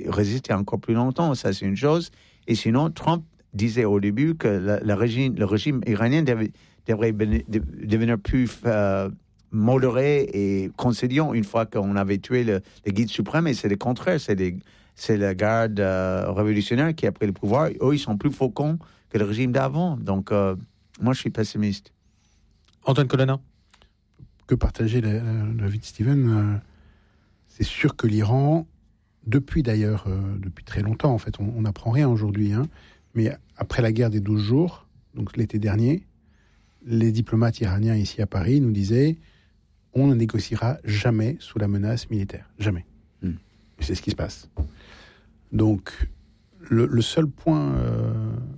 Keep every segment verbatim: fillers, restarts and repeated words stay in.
résister encore plus longtemps. Ça, c'est une chose. Et sinon, Trump disait au début que la, la régime, le régime iranien devait, devrait devenir plus euh, modéré et conciliant une fois qu'on avait tué le, le guide suprême. Et c'est le contraire. C'est, des, c'est la garde euh, révolutionnaire qui a pris le pouvoir. Eux, ils sont plus faucons que le régime d'avant. Donc, euh, moi, je suis pessimiste. Antoine Colonna. Que partager l'avis de Steven, euh, c'est sûr que l'Iran, depuis d'ailleurs, euh, depuis très longtemps, en fait, on n'apprend rien aujourd'hui, hein, mais après la guerre des douze jours, donc l'été dernier, les diplomates iraniens ici à Paris nous disaient on ne négociera jamais sous la menace militaire. Jamais. Mm. Et c'est ce qui se passe. Donc, le, le seul point euh,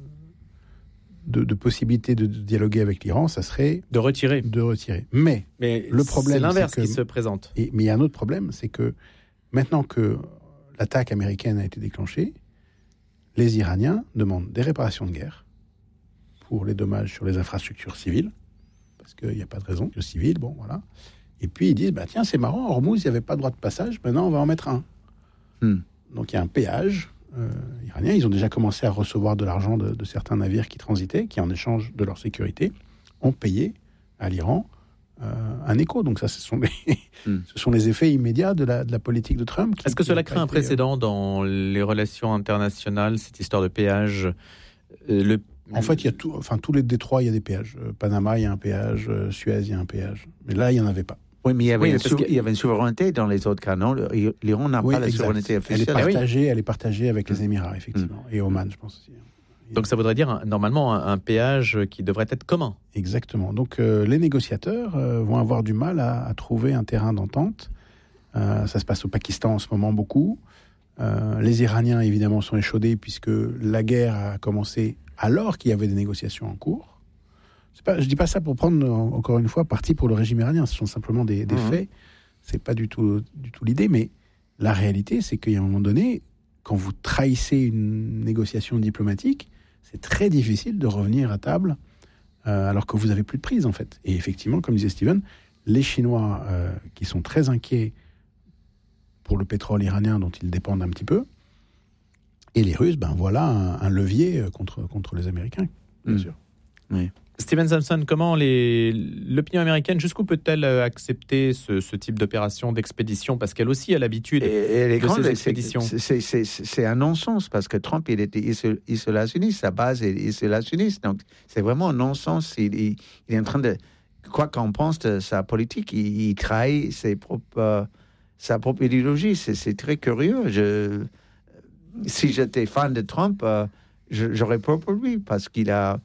de, de possibilité de, de dialoguer avec l'Iran, ça serait... De retirer. De retirer. Mais, mais le problème, c'est l'inverse c'est que, qui se présente. Et, mais il y a un autre problème, c'est que maintenant que l'attaque américaine a été déclenchée, les Iraniens demandent des réparations de guerre pour les dommages sur les infrastructures civiles, parce qu'il n'y a pas de raison. Le civil, bon, voilà. Et puis ils disent, bah, tiens, c'est marrant, Hormuz, il n'y avait pas de droit de passage, maintenant on va en mettre un. Hmm. Donc il y a un péage euh, iranien. Ils ont déjà commencé à recevoir de l'argent de, de certains navires qui transitaient, qui en échange de leur sécurité, ont payé à l'Iran euh, un écho. Donc ça, ce sont les, hmm. ce sont les effets immédiats de la, de la politique de Trump. Qui, Est-ce que cela crée un précédent dans les relations internationales, cette histoire de péage euh, le... En fait, il y a tout, enfin, tous les détroits, il y a des péages. Euh, Panama, il y a un péage. Euh, Suez, il y a un péage. Mais là, il n'y en avait pas. Oui, mais il y avait, oui, une, sou- il y avait une souveraineté dans les autres cas, non ? L'Iran n'a oui, pas la exact. souveraineté officielle. Elle est partagée, elle est partagée avec mmh. les Émirats, effectivement. Mmh. Et Oman, je pense aussi. Donc ça voudrait dire, normalement, un, un péage qui devrait être commun. Exactement. Donc euh, les négociateurs euh, vont avoir du mal à, à trouver un terrain d'entente. Euh, ça se passe au Pakistan en ce moment beaucoup. Euh, les Iraniens, évidemment, sont échaudés puisque la guerre a commencé alors qu'il y avait des négociations en cours. C'est pas, je ne dis pas ça pour prendre, encore une fois, parti pour le régime iranien. Ce sont simplement des, des mmh. faits. Ce n'est pas du tout, du tout l'idée. Mais la réalité, c'est qu'à un moment donné, quand vous trahissez une négociation diplomatique, c'est très difficile de revenir à table euh, alors que vous n'avez plus de prise, en fait. Et effectivement, comme disait Steven, les Chinois, euh, qui sont très inquiets pour le pétrole iranien dont ils dépendent un petit peu, et les Russes, ben voilà un, un levier contre, contre les Américains, bien mmh. sûr. Oui. Steven Samson, comment les, l'opinion américaine, jusqu'où peut-elle accepter ce, ce type d'opération d'expédition ? Parce qu'elle aussi a l'habitude et, et de ces expéditions. C'est, c'est, c'est, c'est un non-sens, parce que Trump, il était isolationniste, sa base est isolationniste. Donc, c'est vraiment un non-sens. Il, il, il est en train de... Quoi qu'on pense de sa politique, il, il trahit ses propres, euh, sa propre idéologie. C'est, c'est très curieux. Je, si j'étais fan de Trump, euh, je, j'aurais peur pour lui, parce qu'il a...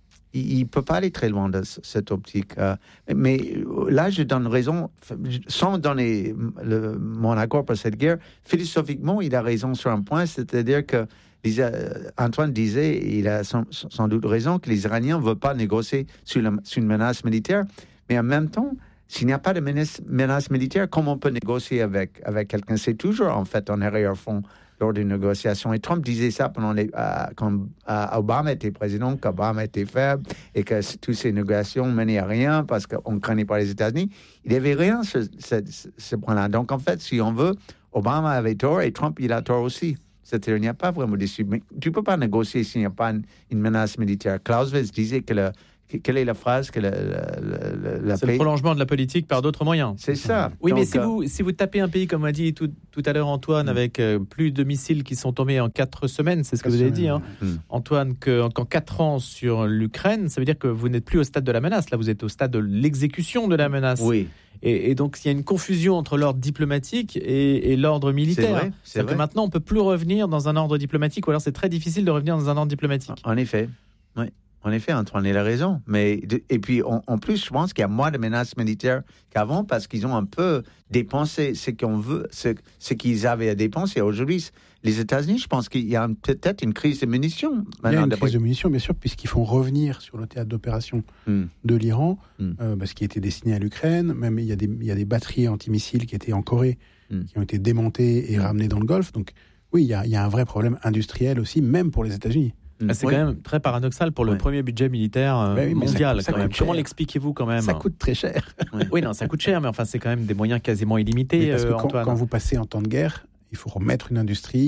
Il ne peut pas aller très loin de cette optique. Euh, mais là, je donne raison, sans donner le, mon accord pour cette guerre, philosophiquement, il a raison sur un point, c'est-à-dire que les, euh, Antoine disait, il a sans, sans doute raison, que les Iraniens ne veulent pas négocier sur, la, sur une menace militaire, mais en même temps, s'il n'y a pas de menace, menace militaire, comment on peut négocier avec, avec quelqu'un ? C'est toujours, en fait, en arrière-fond lors d'une négociation. Et Trump disait ça pendant les, euh, quand euh, Obama était président, qu'Obama était faible et que toutes ces négociations menaient à rien parce qu'on ne craignait pas les États-Unis. Il n'y avait rien sur ce, ce, ce point-là. Donc, en fait, si on veut, Obama avait tort et Trump, il a tort aussi. C'est-à-dire, il n'y a pas vraiment d'issue. Mais tu ne peux pas négocier s'il n'y a pas une, une menace militaire. Clausewitz disait que le Quelle est la phrase que la, la, la C'est paix... le prolongement de la politique par d'autres moyens. C'est ça. Oui, Donc, mais si, euh... vous, si vous tapez un pays, comme a dit tout, tout à l'heure Antoine, mmh. avec euh, plus de missiles qui sont tombés en quatre semaines, c'est ce que vous avez dit, hein, mmh. Antoine, que, qu'en quatre ans sur l'Ukraine, ça veut dire que vous n'êtes plus au stade de la menace. Là, vous êtes au stade de l'exécution de la menace. Oui. Et, et donc, il y a une confusion entre l'ordre diplomatique et, et l'ordre militaire. C'est vrai. C'est vrai. Que maintenant, on ne peut plus revenir dans un ordre diplomatique, ou alors c'est très difficile de revenir dans un ordre diplomatique. En effet, oui. En effet, Antoine, il a raison. Mais, et puis, en, en plus, je pense qu'il y a moins de menaces militaires qu'avant parce qu'ils ont un peu dépensé ce qu'on veut, ce, ce qu'ils avaient à dépenser. Aujourd'hui, les États-Unis, je pense qu'il y a peut-être une crise de munitions. Il y a une crise de munitions, bien sûr, puisqu'ils font revenir sur le théâtre d'opération mm. de l'Iran, mm. euh, parce qu'il était destiné à l'Ukraine. Même il y a des, il y a des batteries antimissiles qui étaient en Corée, mm. qui ont été démontées et mm. ramenées dans le Golfe. Donc, oui, il y a, il y a un vrai problème industriel aussi, même pour les États-Unis. Ah, c'est oui. quand même très paradoxal pour le oui. premier budget militaire euh, oui, mondial. Ça, ça quand même. Comment l'expliquez-vous quand même ? Ça coûte très cher. Oui. oui, non, ça coûte cher, mais enfin, c'est quand même des moyens quasiment illimités. Oui, parce que euh, quand, Antoine. quand vous passez en temps de guerre, il faut remettre une industrie.